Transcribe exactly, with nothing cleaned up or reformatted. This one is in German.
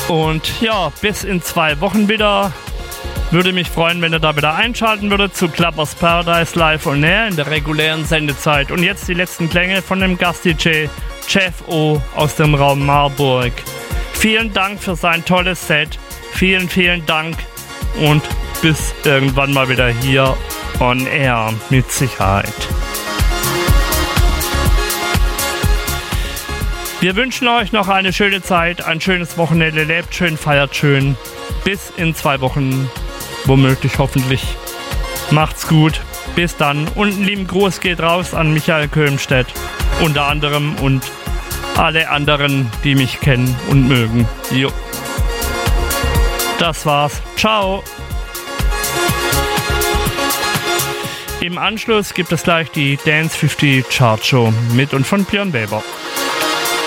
Und ja, bis in zwei Wochen wieder. Würde mich freuen, wenn ihr da wieder einschalten würdet zu Clubbers Paradise Live on Air in der regulären Sendezeit. Und jetzt die letzten Klänge von dem Gast-D J Jeff O. aus dem Raum Marburg. Vielen Dank für sein tolles Set. Vielen, vielen Dank und bis irgendwann mal wieder hier on Air mit Sicherheit. Wir wünschen euch noch eine schöne Zeit, ein schönes Wochenende. Lebt schön, feiert schön. Bis in zwei Wochen. Womöglich, hoffentlich. Macht's gut. Bis dann. Und einen lieben Gruß geht raus an Michael Köhmstedt. Unter anderem und alle anderen, die mich kennen und mögen. Jo. Das war's. Ciao. Im Anschluss gibt es gleich die Dance fünfzig Chart Show mit und von Björn Weber.